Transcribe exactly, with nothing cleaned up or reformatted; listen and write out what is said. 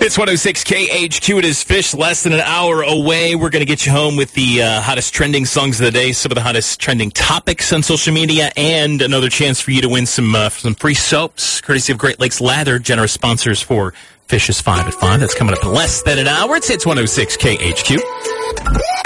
It's one oh six K H Q. It is Fish, less than an hour away. We're going to get you home with the uh, hottest trending songs of the day, some of the hottest trending topics on social media, and another chance for you to win some uh, some free soaps, courtesy of Great Lakes Lather, generous sponsors for Fish's five at five. That's coming up in less than an hour. It's, it's one oh six K H Q.